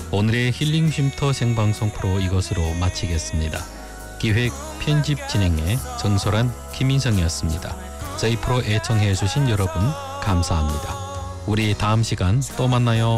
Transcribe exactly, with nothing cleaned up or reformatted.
오늘의 힐링 쉼터 생방송 프로 이것으로 마치겠습니다. 기획 편집 진행의 정소란 김인성이었습니다. 저희 프로 애청해 주신 여러분 감사합니다. 우리 다음 시간 또 만나요.